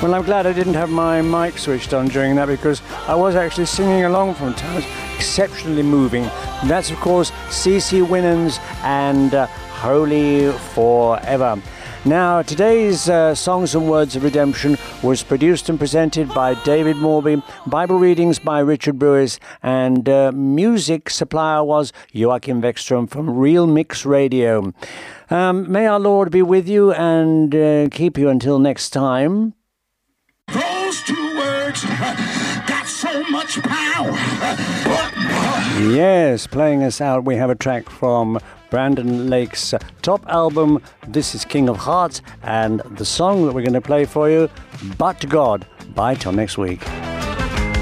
Well, I'm glad I didn't have my mic switched on during that because I was actually singing along from times. Exceptionally moving. And that's, of course, CeCe Winans and Holy Forever. Now, today's Songs and Words of Redemption was produced and presented by David Morby, Bible readings by Richard Brewis, and music supplier was Joachim Beckstrom from Real Mix Radio. May our Lord be with you and keep you until next time. Those two words got so much power. Yes, playing us out, we have a track from Brandon Lake's top album, This is King of Hearts, and the song that we're going to play for you, But God. Bye till next week.